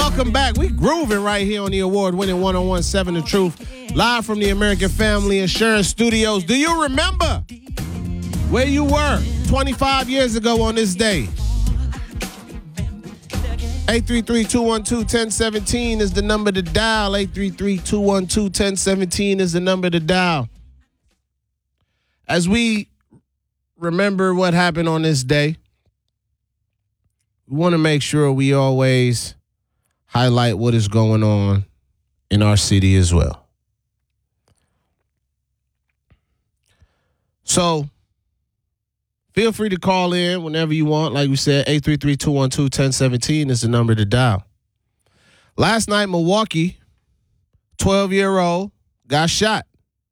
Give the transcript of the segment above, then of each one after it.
Welcome back. We grooving right here on the award-winning 101.7 The Truth, live from the American Family Insurance Studios. Do you remember where you were 25 years ago on this day? 833-212-1017 is the number to dial. 833-212-1017 is the number to dial. As we remember what happened on this day, we want to make sure we always highlight what is going on in our city as well. So feel free to call in whenever you want. Like we said, 833-212-1017 is the number to dial. Last night, Milwaukee, 12-year-old, got shot.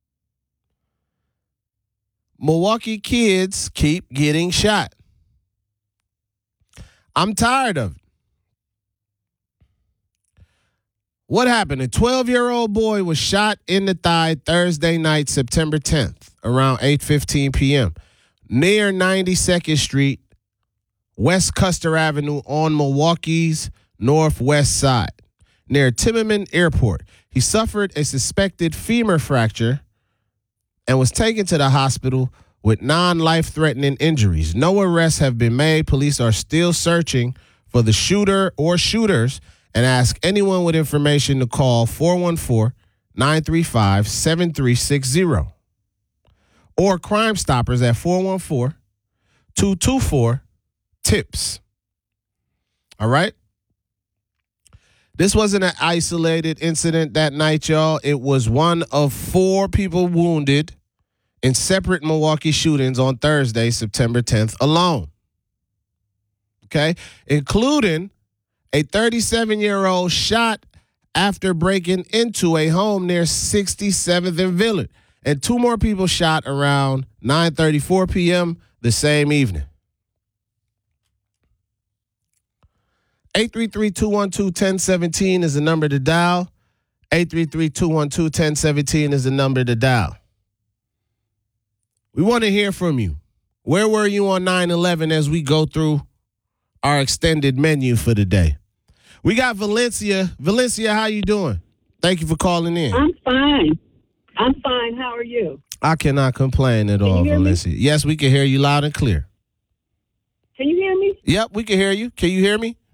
Milwaukee kids keep getting shot. I'm tired of it. What happened? A 12-year-old boy was shot in the thigh Thursday night, September 10th, around 8:15 p.m. near 92nd Street, West Custer Avenue on Milwaukee's northwest side, near Timmerman Airport. He suffered a suspected femur fracture and was taken to the hospital with non-life-threatening injuries. No arrests have been made. Police are still searching for the shooter or shooters and ask anyone with information to call 414-935-7360 or Crime Stoppers at 414-224-TIPS. All right? This wasn't an isolated incident that night, y'all. It was one of 4 people wounded in separate Milwaukee shootings on Thursday, September 10th alone. Okay? Including a 37-year-old shot after breaking into a home near 67th and Villard. And 2 more people shot around 9:34 p.m. the same evening. 833-212-1017 is the number to dial. 833-212-1017 is the number to dial. We want to hear from you. Where were you on 9/11 as we go through our extended menu for the day? We got Valencia. Valencia, how you doing? Thank you for calling in. I'm fine. How are you? I cannot complain at all, Valencia. Yes, we can hear you loud and clear. Can you hear me? Yep, we can hear you. Can you hear me?